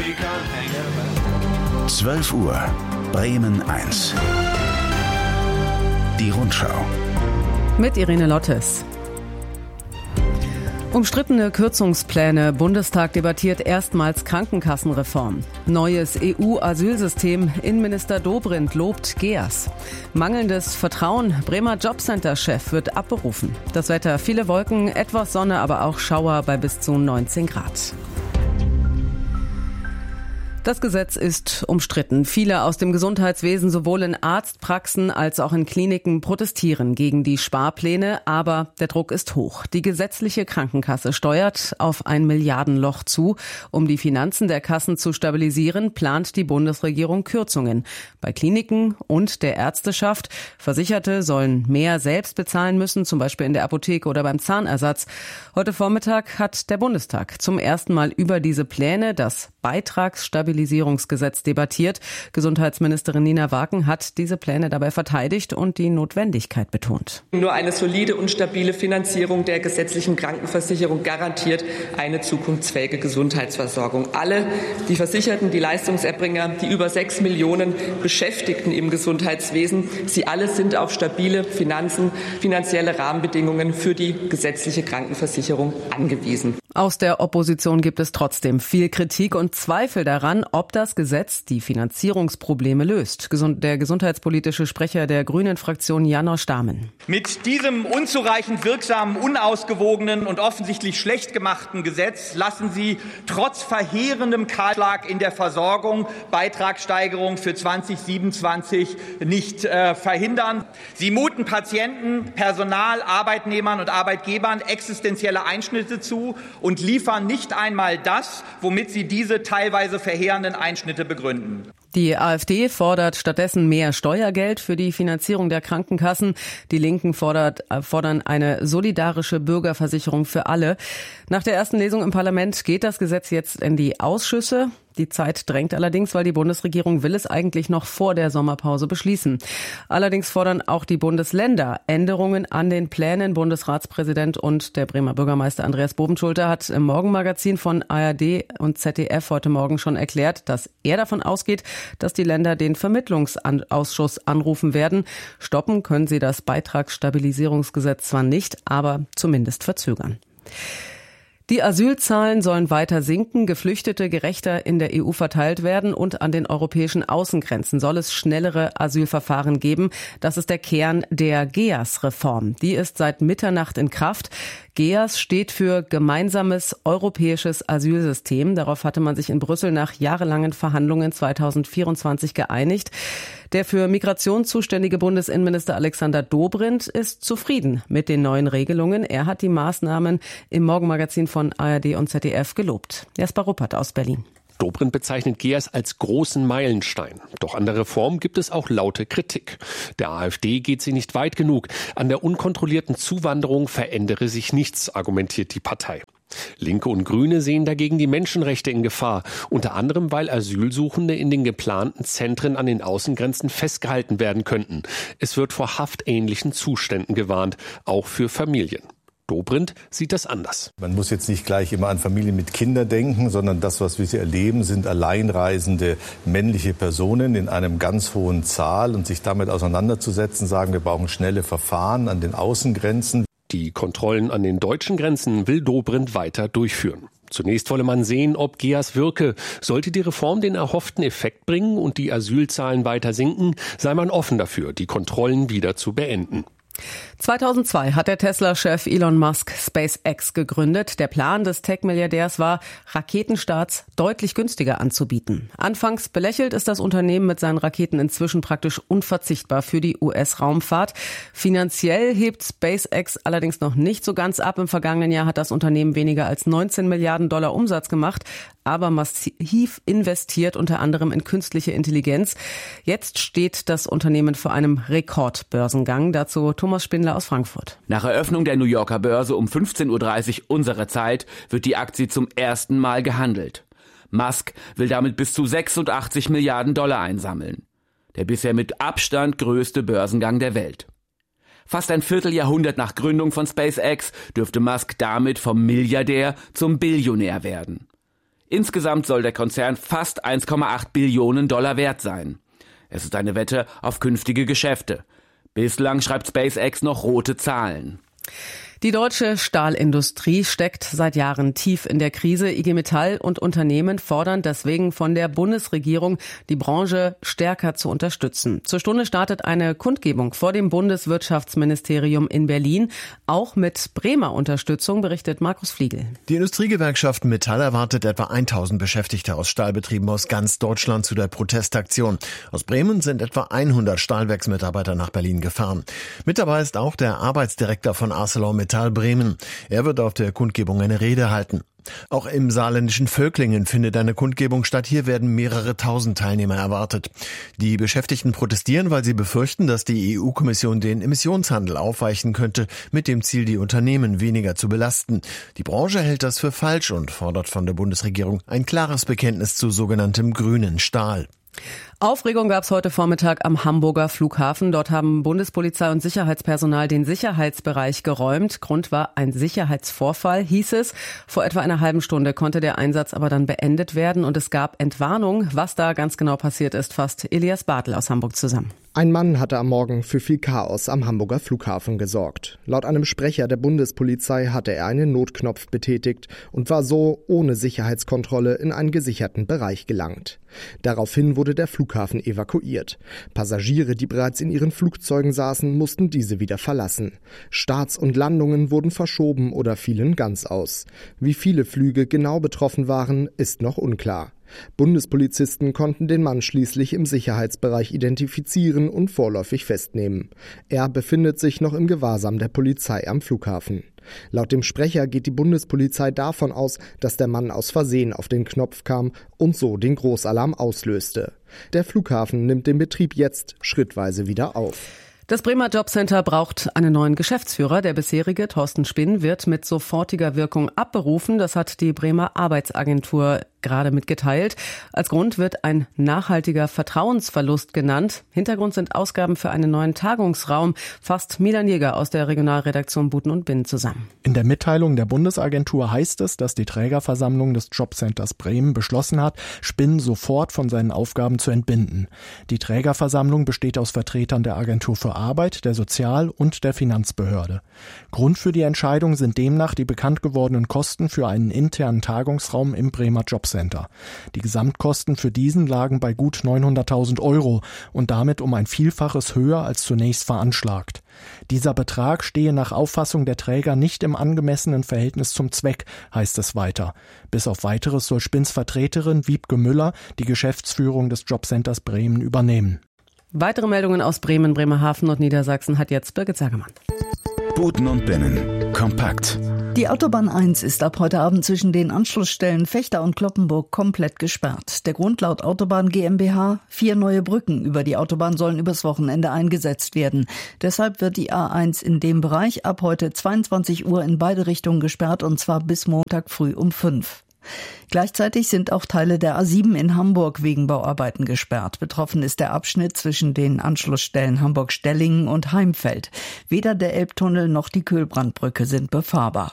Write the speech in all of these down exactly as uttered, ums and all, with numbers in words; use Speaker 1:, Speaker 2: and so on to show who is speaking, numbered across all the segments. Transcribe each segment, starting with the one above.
Speaker 1: zwölf Uhr, Bremen eins. Die Rundschau.
Speaker 2: Mit Irene Lottes. Umstrittene Kürzungspläne. Bundestag debattiert erstmals Krankenkassenreform. Neues E U-Asylsystem. Innenminister Dobrindt lobt G E A S. Mangelndes Vertrauen. Bremer Jobcenter-Chef wird abberufen. Das Wetter: viele Wolken, etwas Sonne, aber auch Schauer bei bis zu neunzehn Grad. Das Gesetz ist umstritten. Viele aus dem Gesundheitswesen, sowohl in Arztpraxen als auch in Kliniken, protestieren gegen die Sparpläne. Aber der Druck ist hoch. Die gesetzliche Krankenkasse steuert auf ein Milliardenloch zu. Um die Finanzen der Kassen zu stabilisieren, plant die Bundesregierung Kürzungen. Bei Kliniken und der Ärzteschaft. Versicherte sollen mehr selbst bezahlen müssen, zum Beispiel in der Apotheke oder beim Zahnersatz. Heute Vormittag hat der Bundestag zum ersten Mal über diese Pläne, das Beitragsstabilisierungsgesetz, debattiert. Gesundheitsministerin Nina Waken hat diese Pläne dabei verteidigt und die Notwendigkeit betont.
Speaker 3: Nur eine solide und stabile Finanzierung der gesetzlichen Krankenversicherung garantiert eine zukunftsfähige Gesundheitsversorgung. Alle, die Versicherten, die Leistungserbringer, die über sechs Millionen Beschäftigten im Gesundheitswesen, sie alle sind auf stabile Finanzen, finanzielle Rahmenbedingungen für die gesetzliche Krankenversicherung angewiesen.
Speaker 2: Aus der Opposition gibt es trotzdem viel Kritik und Zweifel daran, ob das Gesetz die Finanzierungsprobleme löst. Der gesundheitspolitische Sprecher der Grünen-Fraktion Janosch Dahmen.
Speaker 4: Mit diesem unzureichend wirksamen, unausgewogenen und offensichtlich schlecht gemachten Gesetz lassen Sie trotz verheerendem Kahlschlag in der Versorgung Beitragssteigerung für zwanzig siebenundzwanzig nicht äh, verhindern. Sie muten Patienten, Personal, Arbeitnehmern und Arbeitgebern existenzielle Einschnitte zu und liefern nicht einmal das, womit sie diese teilweise verheerenden Einschnitte begründen.
Speaker 2: Die AfD fordert stattdessen mehr Steuergeld für die Finanzierung der Krankenkassen. Die Linken fordert, fordern eine solidarische Bürgerversicherung für alle. Nach der ersten Lesung im Parlament geht das Gesetz jetzt in die Ausschüsse. Die Zeit drängt allerdings, weil die Bundesregierung will es eigentlich noch vor der Sommerpause beschließen. Allerdings fordern auch die Bundesländer Änderungen an den Plänen. Bundesratspräsident und der Bremer Bürgermeister Andreas Bobenschulte hat im Morgenmagazin von A R D und Z D F heute Morgen schon erklärt, dass er davon ausgeht, dass die Länder den Vermittlungsausschuss anrufen werden. Stoppen können sie das Beitragsstabilisierungsgesetz zwar nicht, aber zumindest verzögern. Die Asylzahlen sollen weiter sinken, Geflüchtete gerechter in der E U verteilt werden und an den europäischen Außengrenzen soll es schnellere Asylverfahren geben. Das ist der Kern der G E A S-Reform. Die ist seit Mitternacht in Kraft. G E A S steht für Gemeinsames Europäisches Asylsystem. Darauf hatte man sich in Brüssel nach jahrelangen Verhandlungen zweitausendvierundzwanzig geeinigt. Der für Migration zuständige Bundesinnenminister Alexander Dobrindt ist zufrieden mit den neuen Regelungen. Er hat die Maßnahmen im Morgenmagazin von A R D und Z D F gelobt. Jasper Ruppert aus Berlin.
Speaker 5: Dobrindt bezeichnet G E A S als großen Meilenstein. Doch an der Reform gibt es auch laute Kritik. Der AfD geht sie nicht weit genug. An der unkontrollierten Zuwanderung verändere sich nichts, argumentiert die Partei. Linke und Grüne sehen dagegen die Menschenrechte in Gefahr, unter anderem weil Asylsuchende in den geplanten Zentren an den Außengrenzen festgehalten werden könnten. Es wird vor haftähnlichen Zuständen gewarnt, auch für Familien. Dobrindt sieht das anders.
Speaker 6: Man muss jetzt nicht gleich immer an Familien mit Kindern denken, sondern das, was wir hier erleben, sind alleinreisende männliche Personen in einem ganz hohen Zahl. Und sich damit auseinanderzusetzen, sagen, wir brauchen schnelle Verfahren an den Außengrenzen.
Speaker 5: Die Kontrollen an den deutschen Grenzen will Dobrindt weiter durchführen. Zunächst wolle man sehen, ob G E A S wirke. Sollte die Reform den erhofften Effekt bringen und die Asylzahlen weiter sinken, sei man offen dafür, die Kontrollen wieder zu beenden.
Speaker 2: zweitausendzwei hat der Tesla-Chef Elon Musk SpaceX gegründet. Der Plan des Tech-Milliardärs war, Raketenstarts deutlich günstiger anzubieten. Anfangs belächelt ist das Unternehmen mit seinen Raketen inzwischen praktisch unverzichtbar für die U S-Raumfahrt. Finanziell hebt SpaceX allerdings noch nicht so ganz ab. Im vergangenen Jahr hat das Unternehmen weniger als neunzehn Milliarden Dollar Umsatz gemacht, aber massiv investiert, unter anderem in künstliche Intelligenz. Jetzt steht das Unternehmen vor einem Rekordbörsengang. Dazu Thomas Spindler aus Frankfurt.
Speaker 7: Nach Eröffnung der New Yorker Börse um fünfzehn Uhr dreißig unserer Zeit wird die Aktie zum ersten Mal gehandelt. Musk will damit bis zu sechsundachtzig Milliarden Dollar einsammeln. Der bisher mit Abstand größte Börsengang der Welt. Fast ein Vierteljahrhundert nach Gründung von SpaceX dürfte Musk damit vom Milliardär zum Billionär werden. Insgesamt soll der Konzern fast eins Komma acht Billionen Dollar wert sein. Es ist eine Wette auf künftige Geschäfte. Bislang schreibt SpaceX noch rote Zahlen.
Speaker 2: Die deutsche Stahlindustrie steckt seit Jahren tief in der Krise. I G Metall und Unternehmen fordern deswegen von der Bundesregierung, die Branche stärker zu unterstützen. Zur Stunde startet eine Kundgebung vor dem Bundeswirtschaftsministerium in Berlin, auch mit Bremer Unterstützung, berichtet Markus Fliegel.
Speaker 8: Die Industriegewerkschaft Metall erwartet etwa tausend Beschäftigte aus Stahlbetrieben aus ganz Deutschland zu der Protestaktion. Aus Bremen sind etwa hundert Stahlwerksmitarbeiter nach Berlin gefahren. Mit dabei ist auch der Arbeitsdirektor von ArcelorMittal Bremen. Er wird auf der Kundgebung eine Rede halten. Auch im saarländischen Völklingen findet eine Kundgebung statt. Hier werden mehrere tausend Teilnehmer erwartet. Die Beschäftigten protestieren, weil sie befürchten, dass die E U-Kommission den Emissionshandel aufweichen könnte, mit dem Ziel, die Unternehmen weniger zu belasten. Die Branche hält das für falsch und fordert von der Bundesregierung ein klares Bekenntnis zu sogenanntem grünen Stahl.
Speaker 2: Aufregung gab es heute Vormittag am Hamburger Flughafen. Dort haben Bundespolizei und Sicherheitspersonal den Sicherheitsbereich geräumt. Grund war ein Sicherheitsvorfall, hieß es. Vor etwa einer halben Stunde konnte der Einsatz aber dann beendet werden und es gab Entwarnung. Was da ganz genau passiert ist, fasst Elias Bartel aus Hamburg zusammen.
Speaker 9: Ein Mann hatte am Morgen für viel Chaos am Hamburger Flughafen gesorgt. Laut einem Sprecher der Bundespolizei hatte er einen Notknopf betätigt und war so ohne Sicherheitskontrolle in einen gesicherten Bereich gelangt. Daraufhin wurde der Flughafen evakuiert. Passagiere, die bereits in ihren Flugzeugen saßen, mussten diese wieder verlassen. Starts und Landungen wurden verschoben oder fielen ganz aus. Wie viele Flüge genau betroffen waren, ist noch unklar. Bundespolizisten konnten den Mann schließlich im Sicherheitsbereich identifizieren und vorläufig festnehmen. Er befindet sich noch im Gewahrsam der Polizei am Flughafen. Laut dem Sprecher geht die Bundespolizei davon aus, dass der Mann aus Versehen auf den Knopf kam und so den Großalarm auslöste. Der Flughafen nimmt den Betrieb jetzt schrittweise wieder auf.
Speaker 2: Das Bremer Jobcenter braucht einen neuen Geschäftsführer. Der bisherige, Thorsten Spinn, wird mit sofortiger Wirkung abberufen. Das hat die Bremer Arbeitsagentur gerade mitgeteilt. Als Grund wird ein nachhaltiger Vertrauensverlust genannt. Hintergrund sind Ausgaben für einen neuen Tagungsraum. Fasst Milan Jäger aus der Regionalredaktion Buten und Binnen zusammen.
Speaker 10: In der Mitteilung der Bundesagentur heißt es, dass die Trägerversammlung des Jobcenters Bremen beschlossen hat, Spinn sofort von seinen Aufgaben zu entbinden. Die Trägerversammlung besteht aus Vertretern der Agentur für Arbeit, der Sozial- und der Finanzbehörde. Grund für die Entscheidung sind demnach die bekannt gewordenen Kosten für einen internen Tagungsraum im Bremer Jobcenter. Die Gesamtkosten für diesen lagen bei gut neunhunderttausend Euro und damit um ein Vielfaches höher als zunächst veranschlagt. Dieser Betrag stehe nach Auffassung der Träger nicht im angemessenen Verhältnis zum Zweck, heißt es weiter. Bis auf Weiteres soll Spinns Vertreterin Wiebke Müller die Geschäftsführung des Jobcenters Bremen übernehmen.
Speaker 2: Weitere Meldungen aus Bremen, Bremerhaven und Niedersachsen hat jetzt Birgit Sagemann.
Speaker 1: Buten und Binnen. Kompakt.
Speaker 11: Die Autobahn eins ist ab heute Abend zwischen den Anschlussstellen Vechta und Cloppenburg komplett gesperrt. Der Grund laut Autobahn GmbH: vier neue Brücken über die Autobahn sollen übers Wochenende eingesetzt werden. Deshalb wird die A eins in dem Bereich ab heute zweiundzwanzig Uhr in beide Richtungen gesperrt und zwar bis Montag früh um fünf. Gleichzeitig sind auch Teile der A sieben in Hamburg wegen Bauarbeiten gesperrt. Betroffen ist der Abschnitt zwischen den Anschlussstellen Hamburg-Stellingen und Heimfeld. Weder der Elbtunnel noch die Köhlbrandbrücke sind befahrbar.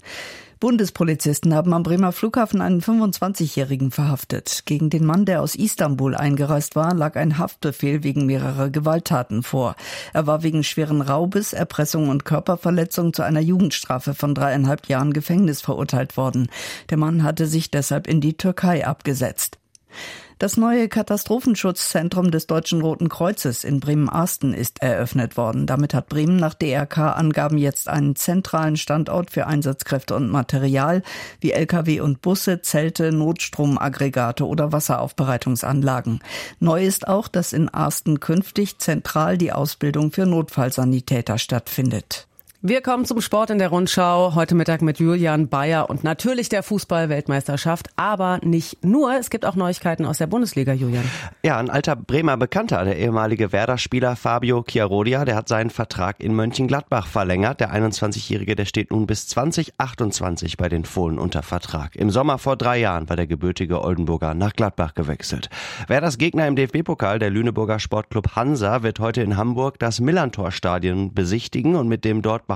Speaker 11: Bundespolizisten haben am Bremer Flughafen einen fünfundzwanzigjährigen verhaftet. Gegen den Mann, der aus Istanbul eingereist war, lag ein Haftbefehl wegen mehrerer Gewalttaten vor. Er war wegen schweren Raubes, Erpressung und Körperverletzung zu einer Jugendstrafe von dreieinhalb Jahren Gefängnis verurteilt worden. Der Mann hatte sich deshalb in die Türkei abgesetzt. Das neue Katastrophenschutzzentrum des Deutschen Roten Kreuzes in Bremen-Arsten ist eröffnet worden. Damit hat Bremen nach D R K-Angaben jetzt einen zentralen Standort für Einsatzkräfte und Material wie L K W und Busse, Zelte, Notstromaggregate oder Wasseraufbereitungsanlagen. Neu ist auch, dass in Arsten künftig zentral die Ausbildung für Notfallsanitäter stattfindet.
Speaker 2: Wir kommen zum Sport in der Rundschau. Heute Mittag mit Julian Bayer und natürlich der Fußball-Weltmeisterschaft. Aber nicht nur, es gibt auch Neuigkeiten aus der Bundesliga, Julian.
Speaker 12: Ja, ein alter Bremer Bekannter, der ehemalige Werder-Spieler Fabio Chiarodia, der hat seinen Vertrag in Mönchengladbach verlängert. Der einundzwanzigjährige, der steht nun bis zwanzig achtundzwanzig bei den Fohlen unter Vertrag. Im Sommer vor drei Jahren war der gebürtige Oldenburger nach Gladbach gewechselt. Werders Gegner im D F B-Pokal, der Lüneburger Sportclub Hansa, wird heute in Hamburg das Millerntor-Stadion besichtigen und mit dem dort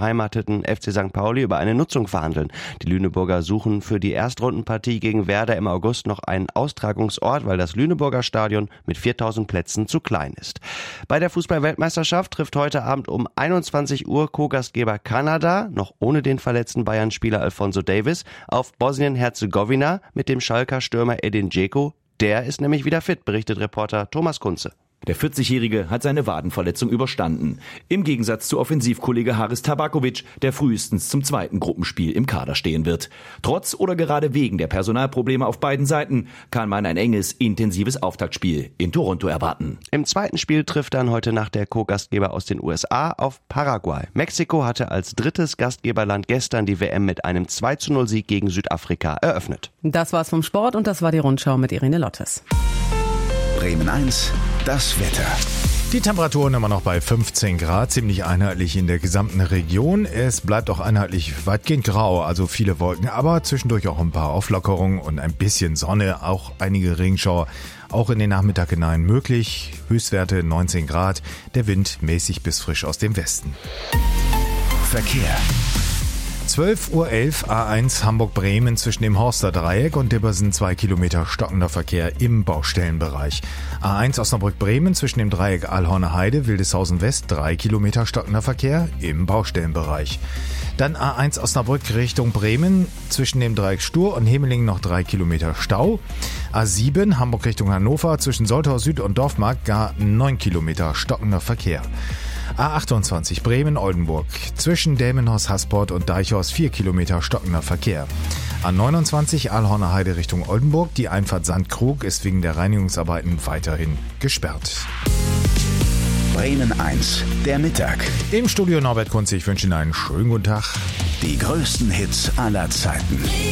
Speaker 12: beheimateten F C Sankt Pauli über eine Nutzung verhandeln. Die Lüneburger suchen für die Erstrundenpartie gegen Werder im August noch einen Austragungsort, weil das Lüneburger Stadion mit viertausend Plätzen zu klein ist. Bei der Fußball-Weltmeisterschaft trifft heute Abend um einundzwanzig Uhr Co-Gastgeber Kanada, noch ohne den verletzten Bayern-Spieler Alphonso Davies, auf Bosnien-Herzegowina mit dem Schalker Stürmer Edin Dzeko. Der ist nämlich wieder fit, berichtet Reporter Thomas Kunze.
Speaker 13: Der vierzigjährige hat seine Wadenverletzung überstanden. Im Gegensatz zu Offensivkollege Haris Tabakovic, der frühestens zum zweiten Gruppenspiel im Kader stehen wird. Trotz oder gerade wegen der Personalprobleme auf beiden Seiten kann man ein enges, intensives Auftaktspiel in Toronto erwarten.
Speaker 12: Im zweiten Spiel trifft dann heute Nacht der Co-Gastgeber aus den U S A auf Paraguay. Mexiko hatte als drittes Gastgeberland gestern die W M mit einem zwei zu null Sieg gegen Südafrika eröffnet.
Speaker 2: Das war's vom Sport und das war die Rundschau mit Irene Lottes.
Speaker 1: Bremen eins, das Wetter.
Speaker 14: Die Temperaturen immer noch bei fünfzehn Grad, ziemlich einheitlich in der gesamten Region. Es bleibt auch einheitlich weitgehend grau, also viele Wolken, aber zwischendurch auch ein paar Auflockerungen und ein bisschen Sonne, auch einige Regenschauer, auch in den Nachmittag hinein möglich. Höchstwerte neunzehn Grad, der Wind mäßig bis frisch aus dem Westen.
Speaker 1: Verkehr.
Speaker 14: zwölf Uhr elf A eins Hamburg-Bremen zwischen dem Horster Dreieck und Dibbersen zwei Kilometer stockender Verkehr im Baustellenbereich. A eins Osnabrück-Bremen zwischen dem Dreieck Aalhorner Heide, Wildeshausen West drei Kilometer stockender Verkehr im Baustellenbereich. Dann A eins Osnabrück Richtung Bremen zwischen dem Dreieck Stur und Hemelingen noch drei Kilometer Stau. A sieben Hamburg Richtung Hannover zwischen Soltau Süd und Dorfmarkt gar neun Kilometer stockender Verkehr. A achtundzwanzig Bremen-Oldenburg zwischen Delmenhorst-Hasport und Deichhorst vier Kilometer stockender Verkehr. A neunundzwanzig Aalhorner Heide Richtung Oldenburg, die Einfahrt Sandkrug ist wegen der Reinigungsarbeiten weiterhin gesperrt.
Speaker 1: Bremen eins, der Mittag.
Speaker 14: Im Studio Norbert Kunze, ich wünsche Ihnen einen schönen guten Tag.
Speaker 1: Die größten Hits aller Zeiten.